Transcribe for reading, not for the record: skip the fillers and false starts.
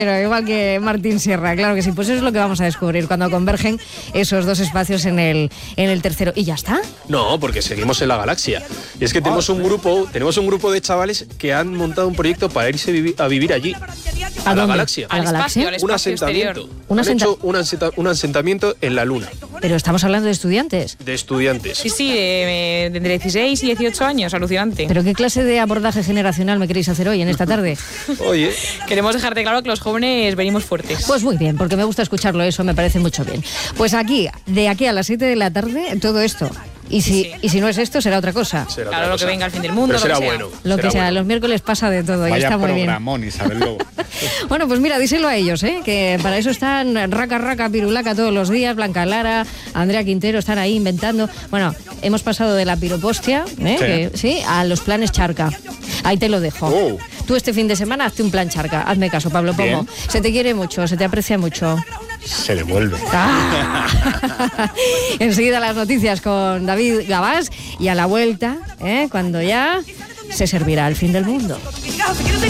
Pero igual que Martín Sierra, claro que sí, pues eso es lo que vamos a descubrir cuando convergen esos dos espacios en el tercero. ¿Y ya está? No, porque seguimos en la galaxia. Y es que tenemos un grupo de chavales que han montado un proyecto para irse a vivir allí. ¿A la galaxia? ¿A la galaxia? Un asentamiento. Han hecho un asentamiento en la Luna. Pero estamos hablando de estudiantes. De estudiantes. Sí, de 16 y 18 años, alucinante. ¿Pero qué clase de abordaje generacional me queréis hacer hoy, en esta tarde? Oye. Queremos dejarte claro que los jóvenes venimos fuertes. Pues muy bien, porque me gusta escucharlo, eso me parece mucho bien. Pues de aquí a las 7 de la tarde, todo esto. Y si no es esto, será otra cosa. Claro, lo que venga al fin del mundo. Pero será bueno. Lo que sea, los miércoles pasa de todo. Vaya y está muy bien. programón, Isabel Lobo. Bueno, pues mira, díselo a ellos, que para eso están Raca, Pirulaca todos los días, Blanca Lara, Andrea Quintero, están ahí inventando. Bueno, hemos pasado de la piropostia, a los planes charca. Ahí te lo dejo. Oh. Tú este fin de semana hazte un plan charca. Hazme caso, Pablo Pomo. Se te quiere mucho, se te aprecia mucho. Se devuelve. Enseguida las noticias con David Gabás y a la vuelta, cuando ya se servirá el fin del mundo.